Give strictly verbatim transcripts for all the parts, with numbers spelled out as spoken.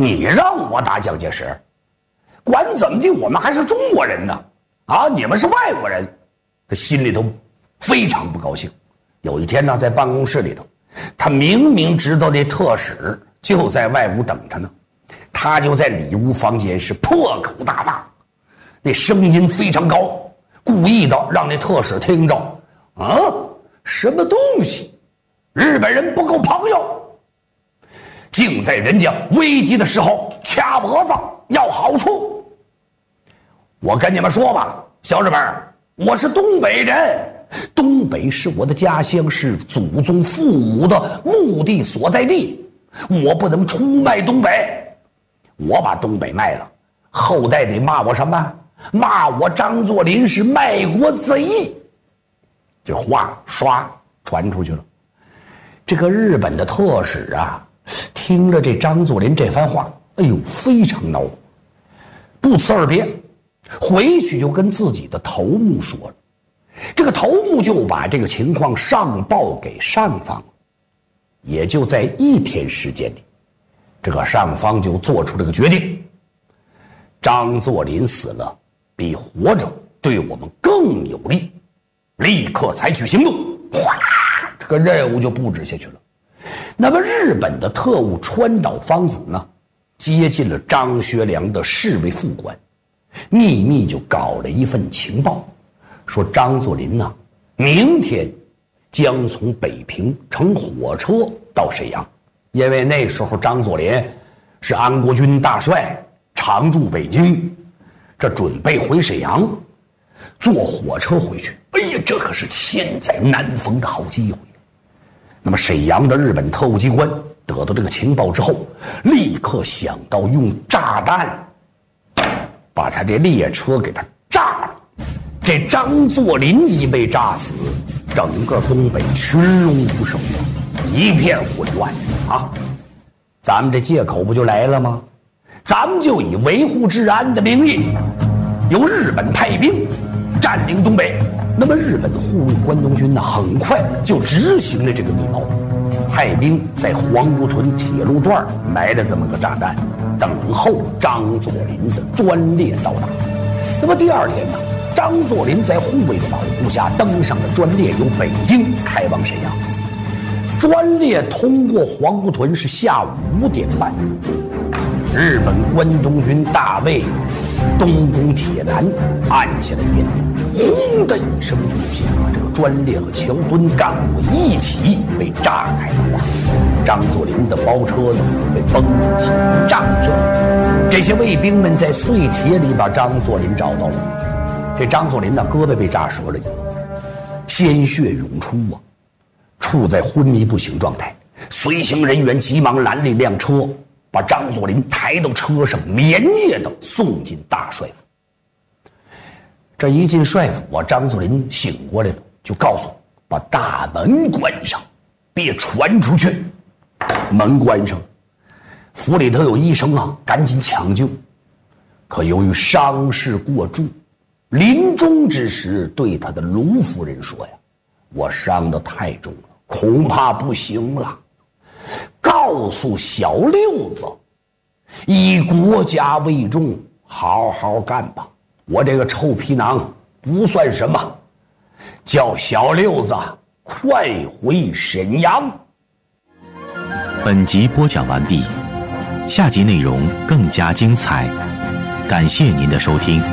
你让我打蒋介石，管怎么的，我们还是中国人呢，啊，你们是外国人，他心里头非常不高兴。有一天呢，在办公室里头，他明明知道那特使就在外屋等他呢，他就在里屋房间是破口大骂，那声音非常高，故意的让那特使听着。啊，什么东西？日本人不够朋友，竟在人家危急的时候掐脖子要好处。我跟你们说吧，小日本，我是东北人，东北是我的家乡，是祖宗父母的墓地所在地，我不能出卖东北。我把东北卖了，后代得骂我什么？骂我张作霖是卖国贼。这话唰传出去了。这个日本的特使啊，听了这张作霖这番话，哎呦，非常恼火，不辞而别，回去就跟自己的头目说了。这个头目就把这个情况上报给上方，也就在一天时间里，这个上方就做出这个决定：张作霖死了，比活着对我们更有利，立刻采取行动。哗，这个任务就布置下去了。那么日本的特务川岛芳子呢，接近了张学良的侍卫副官，秘密就搞了一份情报，说张作霖呢，明天将从北平乘火车到沈阳，因为那时候张作霖是安国军大帅，常驻北京，这准备回沈阳，坐火车回去。哎呀，这可是千载难逢的好机会。那么沈阳的日本特务机关得到这个情报之后，立刻想到用炸弹把他这列车给他炸了。这张作霖一被炸死，整个东北群龙无首，一片混乱啊！咱们这借口不就来了吗？咱们就以维护治安的名义，由日本派兵占领东北。那么日本的护卫关东军呢，很快就执行了这个密谋，派兵在黄姑屯铁路段埋了这么个炸弹，等候张作霖的专列到达。那么第二天呢，张作霖在护卫的保护下登上了专列，由北京开往沈阳。专列通过黄姑屯是下午五点半，日本关东军大尉东宫铁男按下了电铃，轰的一声巨响，这个专列和桥墩干火一起被炸开了花。张作霖的包车呢被崩出几名炸片，这些卫兵们在碎铁里把张作霖找到了。这张作霖的胳膊被炸折了，鲜血涌出啊，处在昏迷不醒状态。随行人员急忙拦了一辆车，把张作霖抬到车上，连夜的送进大帅府。这一进帅府啊，张作霖醒过来了，就告诉我把大门关上，别传出去。门关上，府里头有医生啊，赶紧抢救。可由于伤势过重，临终之时对他的卢夫人说呀：“我伤得太重了，恐怕不行了。告诉小六子，以国家为重，好好干吧。我这个臭皮囊不算什么，叫小六子快回沈阳。” 本集播讲完毕，下集内容更加精彩，感谢您的收听。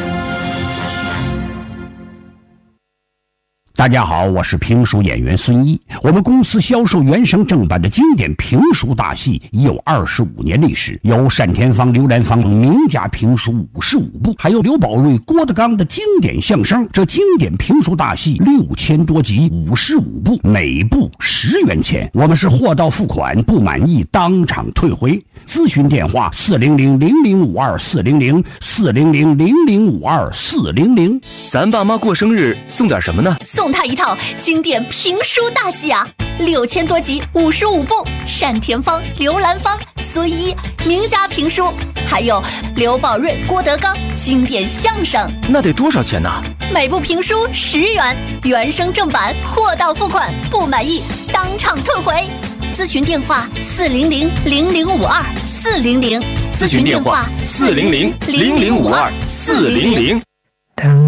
大家好，我是评书演员孙一。我们公司销售原声正版的经典评书大戏已有二十五年历史，有单田芳、刘兰芳名家评书五十五部，还有刘宝瑞、郭德纲的经典相声。这经典评书大戏六千多集，五十五部，每部十元钱。我们是货到付款，不满意当场退回。咨询电话：四零零零零五二四零零四零零零零五二四零零。 咱爸妈过生日送点什么呢？ 送他一套经典评书大戏啊，六千多集，五十五部，单田芳、刘兰芳、孙一名家评书，还有刘宝瑞、郭德纲经典相声。 那得多少钱呢？ 每部评书十元，原声正版，货到付款，不满意当场退回。咨询电话：四零零零零五二四零零， 咨询电话四零零零零五二四零零。当